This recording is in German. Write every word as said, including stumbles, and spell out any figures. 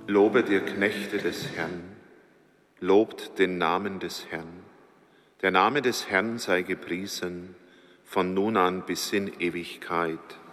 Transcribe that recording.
Lobet ihr Knechte des Herrn, lobt den Namen des Herrn. Der Name des Herrn sei gepriesen, von nun an bis in Ewigkeit.